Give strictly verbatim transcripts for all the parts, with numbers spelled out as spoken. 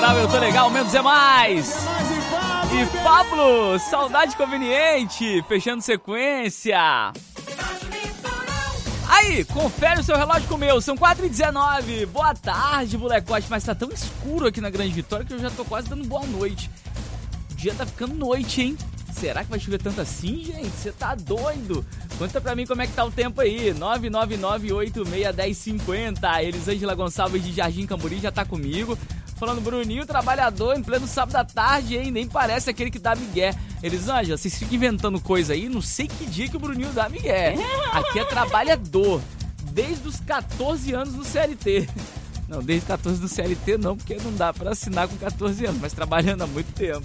Litoral, eu tô legal, menos é mais. E Pablo, saudade conveniente, fechando sequência. Aí, confere o seu relógio com o meu, são quatro e dezenove. Boa tarde, molecote, mas tá tão escuro aqui na Grande Vitória que eu já tô quase dando boa noite. O dia tá ficando noite, hein? Será que vai chover tanto assim, gente? Você tá doido? Conta pra mim como é que tá o tempo aí. nove nove nove oito seis um zero cinco zero. Elisângela Gonçalves de Jardim Camburi já tá comigo. Falando, Bruninho, trabalhador, em pleno sábado à tarde, hein? Nem parece aquele que dá migué. Elisângela, vocês ficam inventando coisa aí, não sei que dia que o Bruninho dá migué. Aqui é trabalhador, desde os catorze anos no C L T. Não, desde catorze no C L T não, porque não dá pra assinar com catorze anos, mas trabalhando há muito tempo.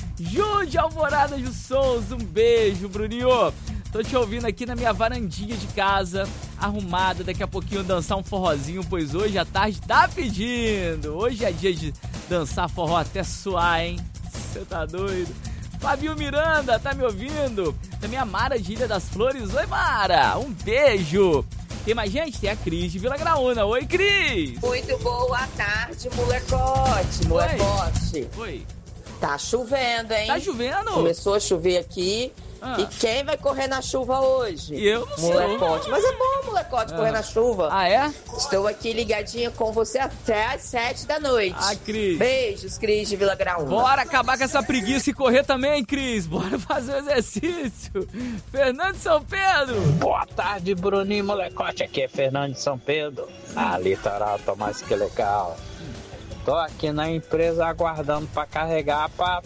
Ju de Alvorada de Souza, um beijo, Bruninho. Tô te ouvindo aqui na minha varandinha de casa, arrumada, daqui a pouquinho dançar um forrozinho, pois hoje à tarde tá pedindo. Hoje é dia de dançar forró até suar, hein? Você tá doido? Fabio Miranda, tá me ouvindo? Também a Mara de Ilha das Flores. Oi, Mara, um beijo. Tem mais gente? Tem a Cris de Vila Graúna. Oi, Cris. Muito boa tarde, molecote, molecote. Oi. Tá chovendo, hein? Tá chovendo? Começou a chover aqui. Ah. E quem vai correr na chuva hoje? Eu não sei. Molecote. Mas é bom, molecote, ah. correr na chuva. Ah, é? Estou aqui ligadinha com você até às sete da noite. Ah, Cris. Beijos, Cris de Vila Graúna. Bora acabar com essa preguiça e correr também, Cris. Bora fazer o exercício. Fernando de São Pedro. Boa tarde, Bruninho, molecote. Aqui é Fernando de São Pedro. Ah, Litoral, tô mais que legal. Tô aqui na empresa aguardando pra carregar pra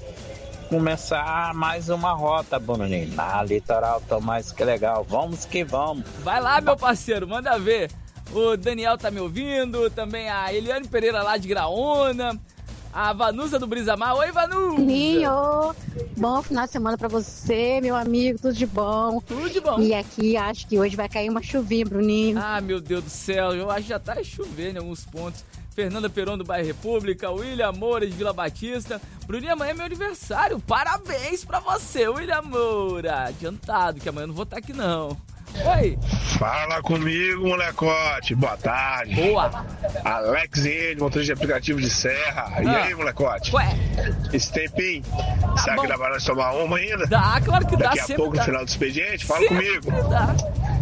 começar mais uma rota, Bruninho. Na Litoral, tô mais que legal. Vamos que vamos. Vai lá, meu parceiro, manda ver. O Daniel tá me ouvindo, também a Eliane Pereira lá de Graúna, a Vanusa do Brisamar. Oi, Vanusa! Bruninho, bom final de semana pra você, meu amigo, tudo de bom. Tudo de bom. E aqui acho que hoje vai cair uma chuvinha, Bruninho. Ah, meu Deus do céu, eu acho que já tá chovendo em alguns pontos. Fernanda Peron do Bairro República, William Moura de Vila Batista. Bruninho, amanhã é meu aniversário. Parabéns pra você, William Moura. Adiantado, que amanhã eu não vou estar aqui, não. Oi. Fala comigo, molecote. Boa tarde. Boa. Alex N, motorista de aplicativo de Serra. Ah. E aí, molecote? Ué. Esse tempinho, Tá será bom. que dá pra nós tomar uma ainda? Dá, claro que dá. Daqui a sempre pouco, dá. no final do expediente, fala Sempre comigo. dá.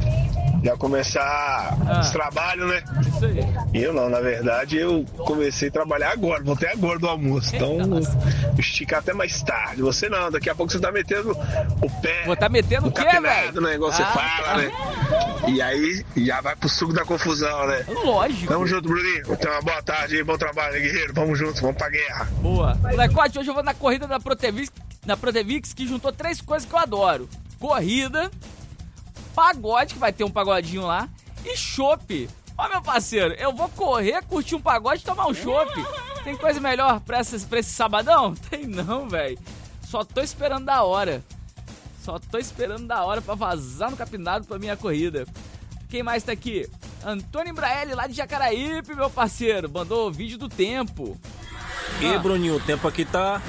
Já começar Ah. os trabalhos, né? Isso aí. Eu não, na verdade, eu comecei a trabalhar agora, voltei agora do almoço. Então, Eita, esticar até mais tarde. Você não, daqui a pouco você tá metendo o pé. Vou tá metendo o quê, capinado, velho? né? Igual você Ah, fala, né? E aí, já vai pro suco da confusão, né? Lógico. Tamo junto, Bruninho. Tenha uma boa tarde aí, bom trabalho, guerreiro. Vamos juntos, vamos pra guerra. Boa. Molecote, hoje eu vou na corrida da Protevix, na Protevix, que juntou três coisas que eu adoro. Corrida, pagode, que vai ter um pagodinho lá, e chopp. Ó, meu parceiro, eu vou correr, curtir um pagode e tomar um chopp. Tem coisa melhor pra, essas, pra esse sabadão? Tem não, velho. Só tô esperando da hora. Só tô esperando da hora pra vazar no capinado pra minha corrida. Quem mais tá aqui? Antônio Imbraeli, lá de Jacaraípe, meu parceiro. Mandou o vídeo do tempo. E aí, Ah. Bruninho, o tempo aqui tá...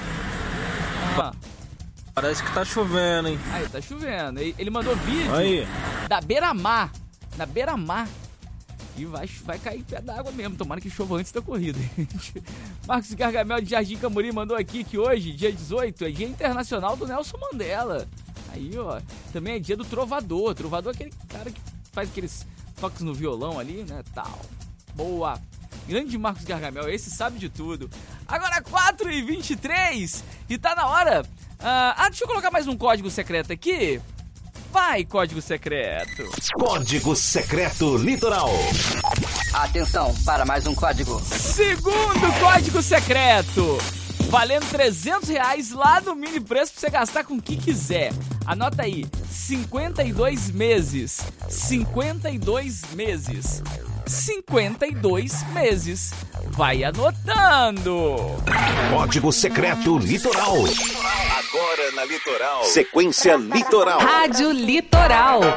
Ah. Parece que tá chovendo, hein? Aí, tá chovendo. Ele mandou vídeo Aí. da beira-mar. Na beira-mar. E vai, vai cair pé d'água mesmo. Tomara que chova antes da corrida. Marcos Gargamel de Jardim Camburi mandou aqui que hoje, dia dezoito, é Dia Internacional do Nelson Mandela. Aí, ó. Também é dia do trovador. Trovador é aquele cara que faz aqueles toques no violão ali, né? Tal. Boa. Grande Marcos Gargamel, esse sabe de tudo. Agora quatro e vinte e três e tá na hora. Ah, ah, deixa eu colocar mais um código secreto aqui. Vai, código secreto. Código Secreto Litoral. Atenção para mais um código. Segundo código secreto. Valendo trezentos reais lá no mini preço pra você gastar com o que quiser. Anota aí, cinquenta e dois meses. cinquenta e dois meses. cinquenta e dois meses. Vai anotando. Código Secreto Litoral. Agora na Litoral. Sequência Litoral. Rádio Litoral.